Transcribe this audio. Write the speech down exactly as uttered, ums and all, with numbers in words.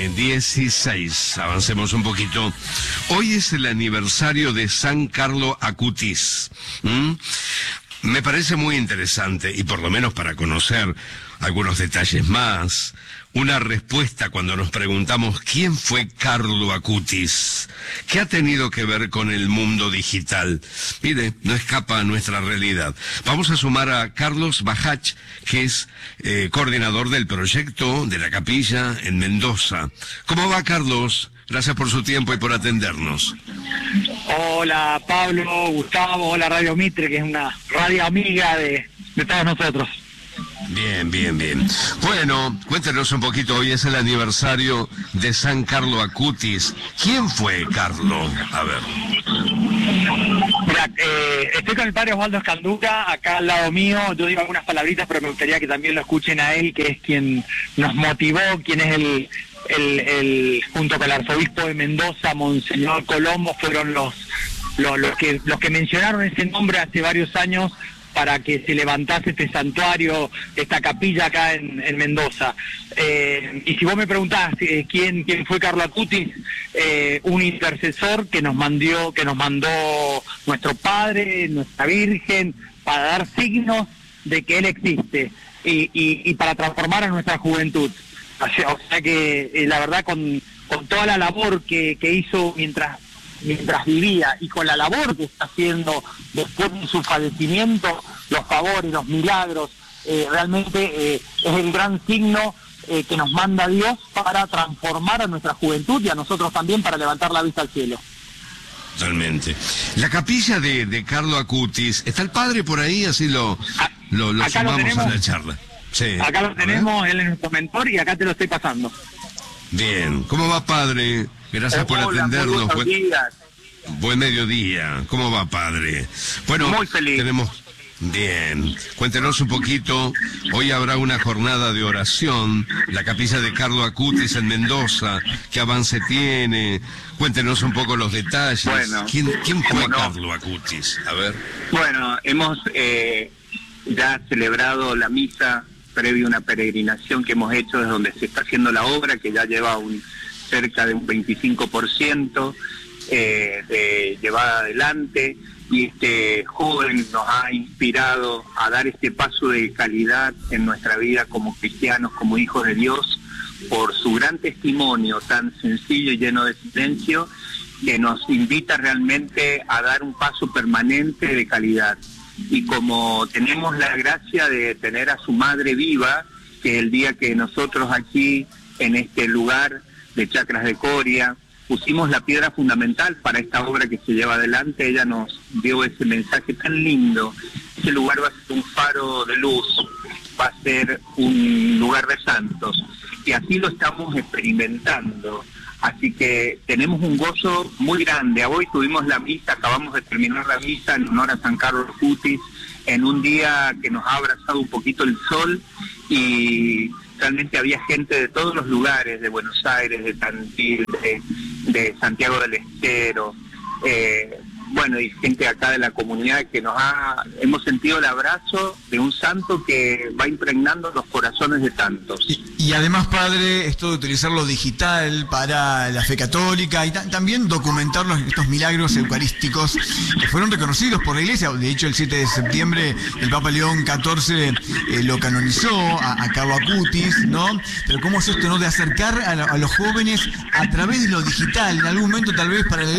once dieciséis, avancemos un poquito. Hoy es el aniversario de San Carlo Acutis. ¿Mm? Me parece muy interesante, y por lo menos para conocer algunos detalles más, una respuesta cuando nos preguntamos quién fue Carlo Acutis, qué ha tenido que ver con el mundo digital. Mire, no escapa a nuestra realidad. Vamos a sumar a Carlos Bajach, que es eh, coordinador del proyecto de la capilla en Mendoza. ¿Cómo va, Carlos? Gracias por su tiempo y por atendernos. Hola Pablo, Gustavo, hola Radio Mitre, que es una radio amiga de, de todos nosotros. Bien, bien, bien. Bueno, cuéntenos un poquito, hoy es el aniversario de San Carlo Acutis. ¿Quién fue Carlo? A ver. Mira, eh, estoy con el padre Osvaldo Escanduca, acá al lado mío. Yo digo algunas palabritas, pero me gustaría que también lo escuchen a él, que es quien nos motivó, quien es el... El, el junto con el arzobispo de Mendoza, Monseñor Colombo, fueron los, los los que los que mencionaron ese nombre hace varios años para que se levantase este santuario, esta capilla acá en, en Mendoza. Eh, y si vos me preguntás eh, quién quién fue Carlo Acutis, eh, un intercesor que nos mandó que nos mandó nuestro Padre, nuestra Virgen, para dar signos de que él existe y, y, y para transformar a nuestra juventud. O sea que eh, la verdad con, con toda la labor que, que hizo mientras mientras vivía y con la labor que está haciendo después de su fallecimiento, los favores, los milagros, eh, realmente eh, es el gran signo eh, que nos manda Dios para transformar a nuestra juventud y a nosotros también para levantar la vista al cielo. Totalmente. La capilla de, de Carlo Acutis, ¿está el padre por ahí? Así lo, lo, lo sumamos a la charla. Sí. Acá lo tenemos, él es nuestro mentor y acá te lo estoy pasando. Bien, ¿cómo va, padre? Gracias por Hola, atendernos. Muy buenos días. Buen mediodía. ¿Cómo va, padre? Bueno, muy feliz. Tenemos... Bien, cuéntenos un poquito. Hoy habrá una jornada de oración, la capilla de Carlo Acutis en Mendoza. ¿Qué avance tiene? Cuéntenos un poco los detalles. Bueno, ¿Quién, quién fue no? Carlo Acutis? A ver. Bueno, hemos eh, ya celebrado la misa previo a una peregrinación que hemos hecho desde donde se está haciendo la obra, que ya lleva un cerca de un veinticinco por ciento eh, de llevada adelante, y este joven nos ha inspirado a dar este paso de calidad en nuestra vida como cristianos, como hijos de Dios, por su gran testimonio tan sencillo y lleno de silencio, que nos invita realmente a dar un paso permanente de calidad. Y como tenemos la gracia de tener a su madre viva, que el día que nosotros aquí en este lugar de Chacras de Coria pusimos la piedra fundamental para esta obra que se lleva adelante, ella nos dio ese mensaje tan lindo. Ese lugar va a ser un faro de luz, va a ser un lugar de santos, y así lo estamos experimentando. Así que tenemos un gozo muy grande. Hoy tuvimos la misa, acabamos de terminar la misa en honor a San Carlo Acutis, en un día que nos ha abrazado un poquito el sol, y realmente había gente de todos los lugares, de Buenos Aires, de Tandil, de, de Santiago del Estero, eh, bueno, y gente acá de la comunidad que nos ha, hemos sentido el abrazo de un santo que va impregnando los corazones de tantos. Y, y además, padre, esto de utilizar lo digital para la fe católica y ta también documentar los, estos milagros eucarísticos que fueron reconocidos por la Iglesia. De hecho, el siete de septiembre el Papa León catorce eh, lo canonizó a, a Carlo Acutis, ¿no? Pero cómo es esto, ¿no? De acercar a, a los jóvenes a través de lo digital, en algún momento tal vez para la